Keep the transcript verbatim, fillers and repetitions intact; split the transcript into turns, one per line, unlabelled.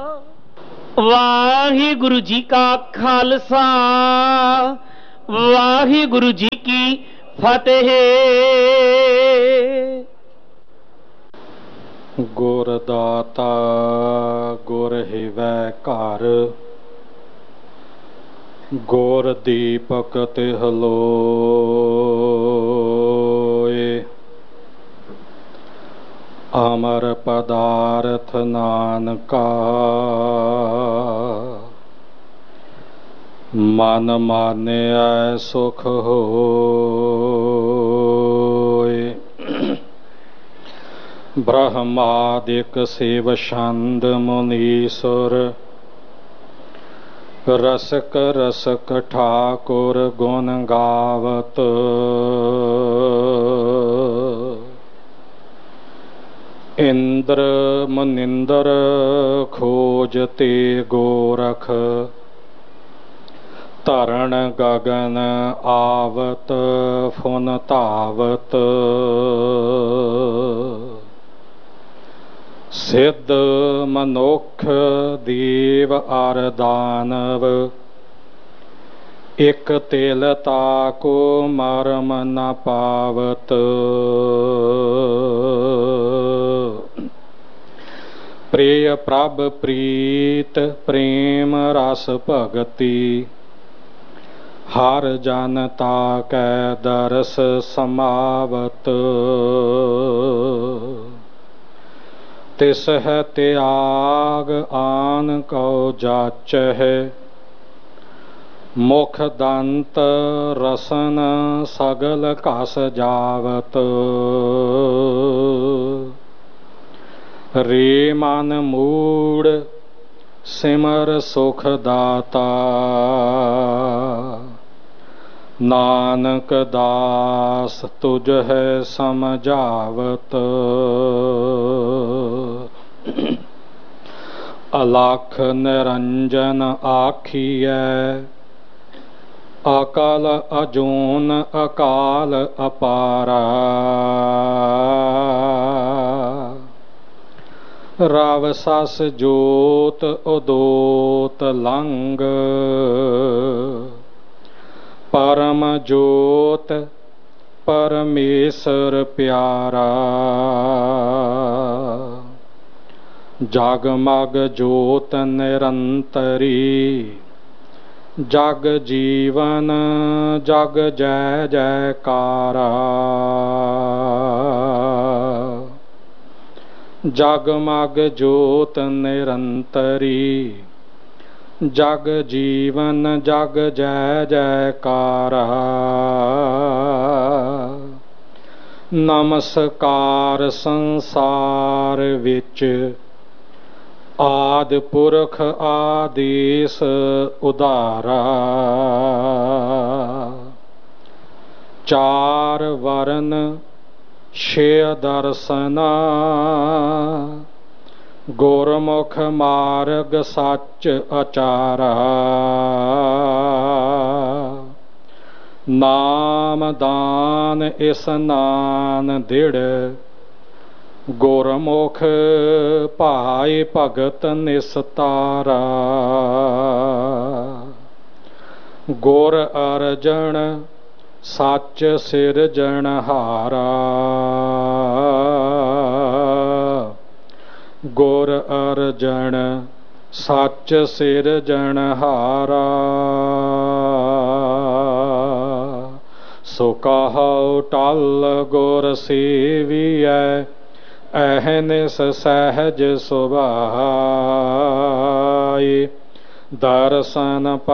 वाहिगुरु जी का खालसा वाहिगुरु जी की फतेह।
गुर दाता गुर हिवै घर, गुर दीपक तिह लोए। अमर पदार्थ नानका, मन मानिया सुख होए। ब्रह्मादिक शिव छंद मुनीसुर, रसक रसक ठाकुर गुण गावत। इंद्र मुनिंदर खोजते गोरख, धरण गगन आवत फुन धावत। सिद्ध मनुख देव अर दानव, एक तिल ताको मरम न पावत। प्रिय प्रभ प्रीत प्रेम रस भगति, हर जनता कै दरस समावत। तिस है त्याग आन को जाचह, मुख दंत रसन सगल कस जावत। रे मन मूड सिमर सुख दाता, नानक दास तुझ है समझावत। अलख निरंजन आखिए, अकल अजून अकाल अपारा। रव सस जोत उदोत लंग, परम जोत परमेश्वर प्यारा। जगमग जोत निरंतरी, जग जीवन जग जय जयकारा। जगमग जोत निरंतरी, जग जीवन जग जय जयकारा। नमस्कार संसार विच, आदि पुरख आदेश उदारा। चार वरन छे दर्शना, गुरमुख मार्ग सच अचारा। नाम दान स्नान दृढ़, गुरमुख भाई भगत निस्तारा। गुर अर्जन सच सिरजनहारा, गुर अर्जन सच सिरजनहारा। सो कहो टल गुर सेवियै, अहनिस सहज सुभाए। दर्शन